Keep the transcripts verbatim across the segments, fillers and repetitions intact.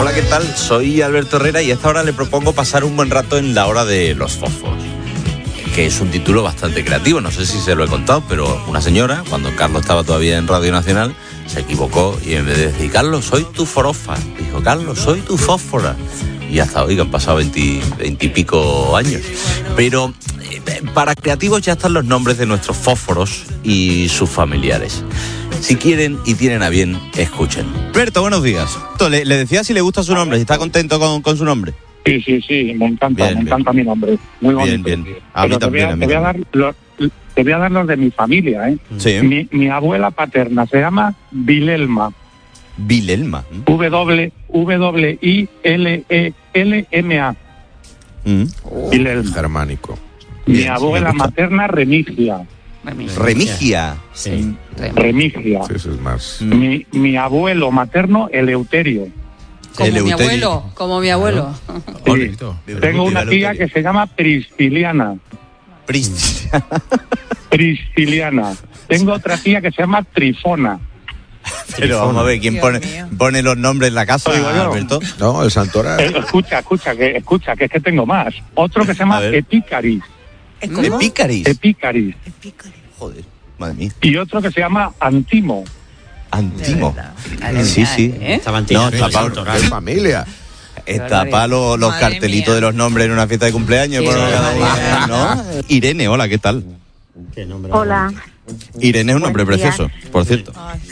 Hola, ¿qué tal? Soy Alberto Herrera y a esta hora le propongo pasar un buen rato en la hora de los fósforos, que es un título bastante creativo. No sé si se lo he contado, pero una señora, cuando Carlos estaba todavía en Radio Nacional, se equivocó y en vez de decir Carlos, soy tu forofa, dijo Carlos, soy tu fósfora. Y hasta hoy, que han pasado veintipico años. Pero eh, para creativos ya están los nombres de nuestros fósforos y sus familiares. Si quieren y tienen a bien, escuchen. Alberto, buenos días. Le, le decía si le gusta su nombre, si está contento con, con su nombre. Sí, sí, sí, me encanta, Bien, me bien. encanta mi nombre. Muy bonito. Bien, bien. A Pero mí te voy también, a, a mí te voy a también. dar los, te voy a dar los de mi familia, ¿eh? Sí. Mi, mi abuela paterna se llama Vilelma. Vilelma. W, W, I, L, E, L, M, A. Mm. Vilelma. Germánico. Mi Bien, abuela me gusta. materna, Remigia. Remigia. Sí. Remigia. Sí, eso es más. Mm. Mi, mi abuelo materno, Eleuterio. Como mi Eleuterio. abuelo, como mi abuelo. Sí. Tengo una tía que se llama Prisciliana. Prisciliana. Prisciliana. Tengo otra tía que se llama Trifona. Pero vamos a ver, ¿quién pone, pone los nombres en la casa, Lo digo yo. Alberto? No, el santoral. Eh, escucha, escucha, que escucha, que es que tengo más. Otro que se llama A ver. Epicaris. ¿De Picaris? Epicaris. Joder, madre mía. Y otro que se llama Antimo. Antimo. Madre Sí, mía, sí. ¿eh? Estaban No, tirando está el pa- santoral. ¡Qué familia! Está para los, los Madre cartelitos mía. de los nombres en una fiesta de cumpleaños. Qué por cada barbaridad. uno, ¿no? Irene, hola, ¿qué tal? Qué nombre Hola. bonito. Irene es un nombre Buenos días. precioso, por cierto.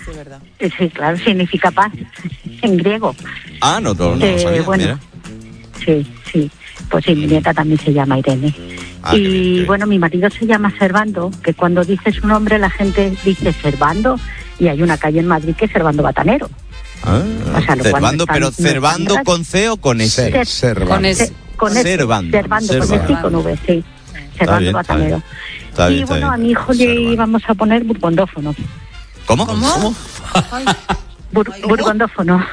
Sí, claro, significa paz en griego. Ah, no, no, no lo Eh, sabía, bueno. mira. Sí, sí. Pues sí, mi nieta también se llama Irene. Ah, qué y bien, qué bien. bueno, mi marido se llama Servando, que cuando dice su nombre la gente dice Servando, y hay una calle en Madrid que es Servando Batanero. Ah, O sea, lo cual Cervando, no es tan- pero no es tan Cervando grave. con C o con S. Ser, ser, Con ese. Eh, con S, Servando. Servando, con Servando. S y con V, sí. Servando bien, está Batanero. bien. Está bien, y está bueno, bien. a mi hijo le Servando. íbamos a poner burgondófono. ¿Cómo? ¿Cómo? Bur- burgondófono.